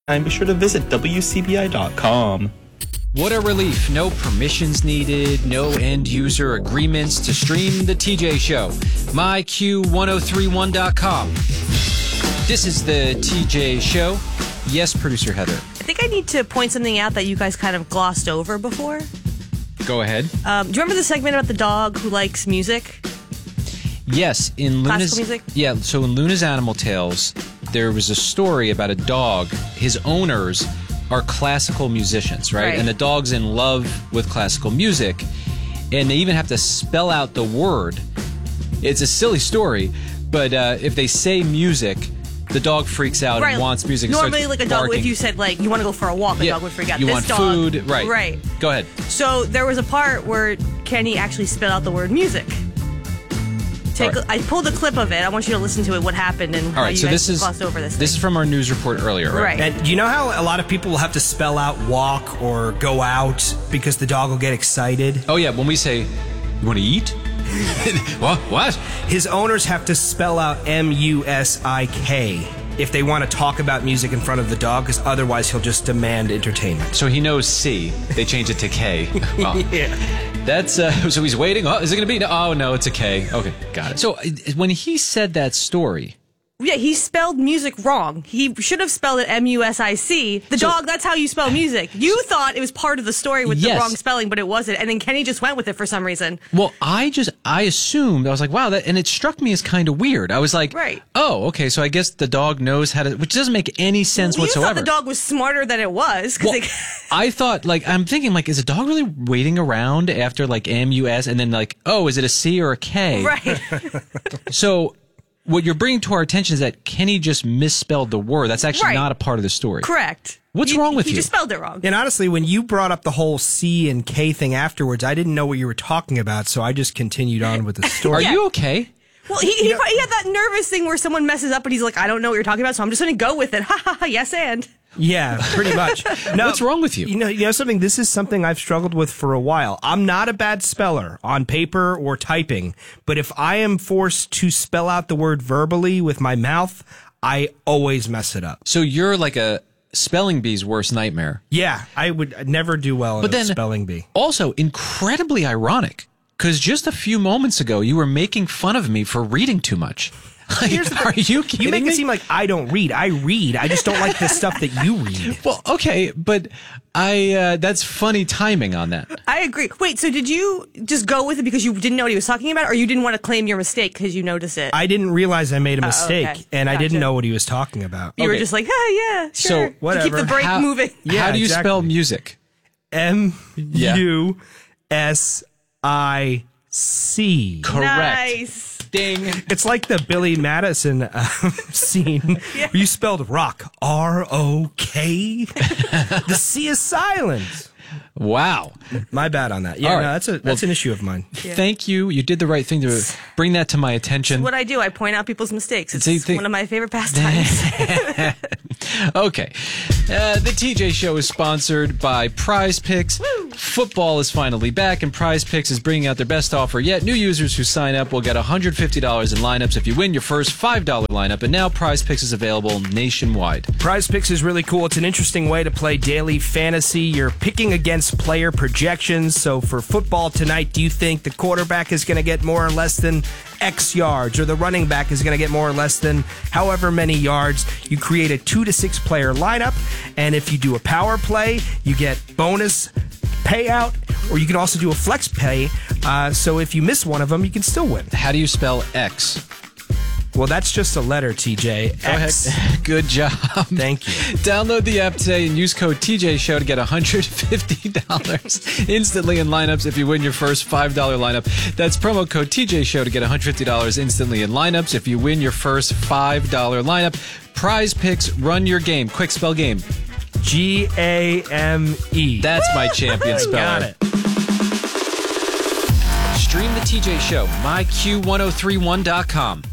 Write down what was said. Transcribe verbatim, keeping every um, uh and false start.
And be sure to visit W C B I dot com. What a relief. No permissions needed, no end-user agreements to stream The T J Show. my Q ten thirty-one dot com. This is The T J Show. Yes, Producer Heather. I think I need to point something out that you guys kind of glossed over before. Go ahead. Um, do you remember the segment about the dog who likes music? Yes, in Luna's... Classical music? Yeah, so in Luna's Animal Tales, there was a story about a dog. His owners are classical musicians, right? Right. And the dog's in love with classical music, and they even have to spell out the word. It's a silly story, but uh, if they say music, the dog freaks out Right. and wants music. and Normally, starts like a dog, barking. if you said, like, you want to go for a walk, a Yeah, dog would freak out. you this want dog, food, right? Right. Go ahead. So there was a part where Kenny actually spelled out the word music. Take. All right. I pulled a clip of it. I want you to listen to it, what happened, and All how right, you so guys this is glossed over this. this is thing. from our news report earlier, right? Right. And you know how a lot of people will have to spell out walk or go out because the dog will get excited? Oh yeah, when we say, "You want to eat?" what? What? His owners have to spell out M U S I K if they want to talk about music in front of the dog, because otherwise he'll just demand entertainment. So he knows C. They change it to K. Wow. Yeah. That's uh, so he's waiting. Oh, is it going to be? No, oh no, it's a K. Okay, got it. So uh, when he said that story, Yeah, he spelled music wrong. He should have spelled it M U S I C. The So- dog, that's how you spell music. You thought it was part of the story with Yes. the wrong spelling, but it wasn't. And then Kenny just went with it for some reason. well, I just I assumed I was like, wow, that, and it struck me as kind of weird. I was like, Right. oh, okay, so I guess the dog knows how to, which doesn't make any sense You whatsoever. thought the dog was smarter than it was. 'cause Well, it- I thought, like, I'm thinking, like, is a dog really waiting around after, like, M U S and then, like, oh, is it a C or a K? right. So, what you're bringing to our attention is that Kenny just misspelled the word. That's actually Right. not a part of the story. Correct. What's He- wrong with he you? He just spelled it wrong. And honestly, when you brought up the whole C and K thing afterwards, I didn't know what you were talking about, so I just continued on with the story. Are you okay? Well, he, he, he had that nervous thing where someone messes up and he's like, I don't know what you're talking about, so I'm just going to go with it. Ha ha ha, yes and. Yeah, pretty much. No, What's wrong with you? You know, you know something? This is something I've struggled with for a while. I'm not a bad speller on paper or typing, but if I am forced to spell out the word verbally with my mouth, I always mess it up. So you're like a spelling bee's worst nightmare. Yeah, I would never do well in But a then- spelling bee. Also, incredibly ironic, because just a few moments ago, you were making fun of me for reading too much. Like, Here's the are thing. you kidding You make me? it seem like I don't read. I read. I just don't like the stuff that you read. Well, okay, but I uh, that's funny timing on that. I agree. Wait, so did you just go with it because you didn't know what he was talking about, or you didn't want to claim your mistake because you noticed it? I didn't realize I made a mistake, okay. and I Gotcha. didn't know what he was talking about. you were okay. just like, ah, yeah, So, sure. To whatever. keep the break How, moving. Yeah, how do you exactly. spell music? M U S I C. Correct. Nice. Ding. It's like the Billy Madison uh, scene Yeah. where you spelled rock R O K. The C is silent. Wow. My bad on that. Yeah, All right. no, that's a that's Well, an issue of mine. Thank you. You did the right thing to bring that to my attention. What I do, I point out people's mistakes. It's So you think- one of my favorite pastimes. Okay. Uh, the T J Show is sponsored by Prize Picks. Football is finally back, and Prize Picks is bringing out their best offer yet. New users who sign up will get one hundred fifty dollars in lineups if you win your first five dollar lineup, and now Prize Picks is available nationwide. Prize Picks is really cool. It's an interesting way to play daily fantasy. You're picking against player projections. So for football tonight, do you think the quarterback is going to get more or less than X yards, or the running back is going to get more or less than however many yards? You create a two to six player lineup, and if you do a power play, you get bonus payout, or you can also do a flex pay. Uh, so if you miss one of them, you can still win. How do you spell X? Well, that's just a letter, T J. Go ahead. Good job. Thank you. Download the app today and use code T J Show to get one hundred fifty dollars instantly in lineups if you win your first five dollar lineup. That's promo code T J Show to get one hundred fifty dollars instantly in lineups if you win your first five dollar lineup. Prize Picks, run your game. Quick spell game. G A M E. That's my champion speller. Got it. Stream the T J Show, my Q ten thirty-one dot com.